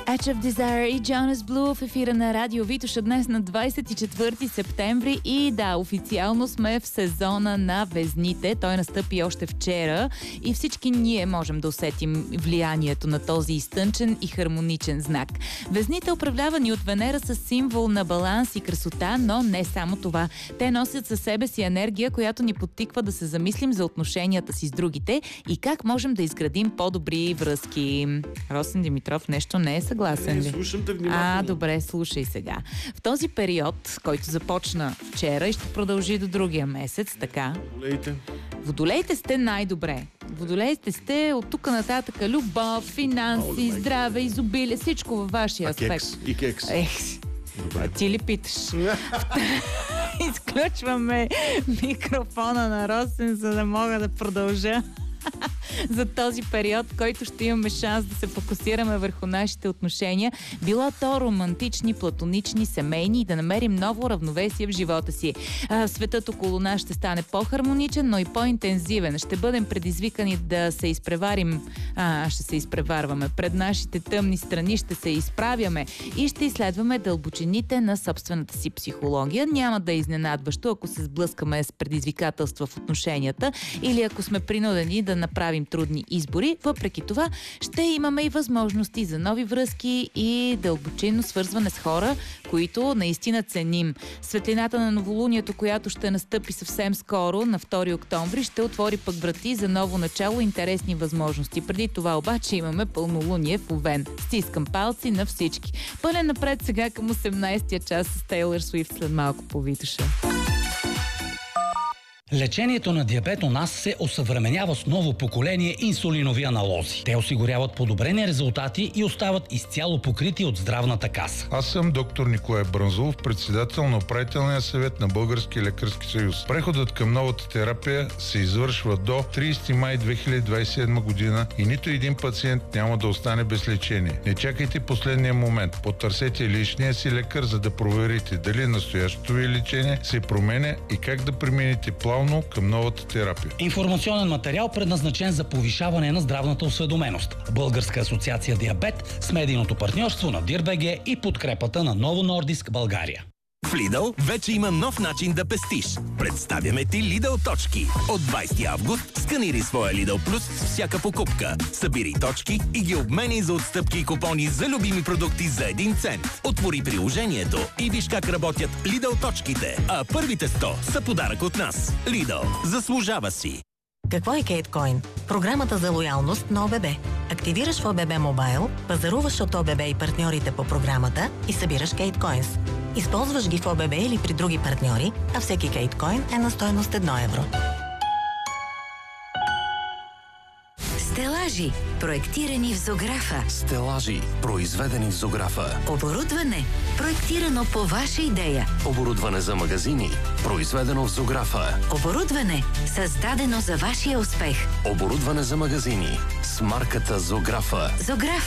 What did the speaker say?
Edge of Desire и Jonas Blue в ефира на Радио Витоша днес на 24 септември и да, официално сме в сезона на везните. Той настъпи още вчера и всички ние можем да усетим влиянието на този изтънчен и хармоничен знак. Везните, управлявани от Венера, са символ на баланс и красота, но не само това. Те носят със себе си енергия, която ни подтиква да се замислим за отношенията си с другите и как можем да изградим по-добри връзки. Росен Димитров нещо не е съгласен ли? Слушам те внимателно. Добре, слушай сега. В този период, който започна вчера и ще продължи до другия месец, така? Водолеите сте най-добре. Водолеите сте от тук нататък любов, финанси, здраве, изобилие, всичко във вашия аспект. Кекс и кекс. Добре. Ти ли питаш? Изключваме микрофона на Росен, за да мога да продължа за този период, в който ще имаме шанс да се фокусираме върху нашите отношения, било то романтични, платонични, семейни и да намерим ново равновесие в живота си. Светът около нас ще стане по-хармоничен, но и по-интензивен. Ще бъдем предизвикани да се изпреварим, ще се изпреварваме пред нашите тъмни страни, ще се изправяме и ще изследваме дълбочините на собствената си психология. Няма да е изненадващо, ако се сблъскаме с предизвикателства в отношенията или ако сме принудени да направим трудни избори. Въпреки това, ще имаме и възможности за нови връзки и дълбочинно свързване с хора, които наистина ценим. Светлината на новолунието, която ще настъпи съвсем скоро, на 2 октомври, ще отвори пък врати за ново начало и интересни възможности. Преди това обаче имаме пълнолуние в Овен. Стискам палци на всички. Пълен напред сега към 18-я час с Тейлър Суифт след малко по Витоша. Лечението на диабет у нас се осъвременява с ново поколение инсулинови аналози. Те осигуряват подобрени резултати и остават изцяло покрити от здравната каса. Аз съм доктор Николай Брънзолов, председател на управителния съвет на Българския лекарски съюз. Преходът към новата терапия се извършва до 30 май 2027 година и нито един пациент няма да остане без лечение. Не чакайте последния момент. Потърсете личния си лекар, за да проверите дали настоящото ви лечение се променя и как да преминете плавно към новата терапия. Информационен материал, предназначен за повишаване на здравната осведоменост. Българска асоциация Диабет с медийното партньорство на Дир.бг и подкрепата на Ново Нордиск България. В Lidl вече има нов начин да пестиш. Представяме ти Lidl точки. От 20 август сканирай своя Lidl Plus с всяка покупка. Събирай точки и ги обменяй за отстъпки и купони за любими продукти за 1 цент. Отвори приложението и виж как работят Lidl точките. А първите 100 са подарък от нас. Lidl. Заслужава си. Какво е Кейткоин? Програмата за лоялност на ОББ. Активираш в ОББ Мобайл, пазаруваш от ОББ и партньорите по програмата и събираш Кейткоинс. Използваш ги в ОББ или при други партньори, а всеки Кейткоин е на стойност 1 евро. Стелажи, проектирани в Зографа. Стелажи, произведени в Зографа. Оборудване, проектирано по ваша идея. Оборудване за магазини, произведено в Зографа. Оборудване, създадено за вашия успех. Оборудване за магазини с марката Зографа. Зографа.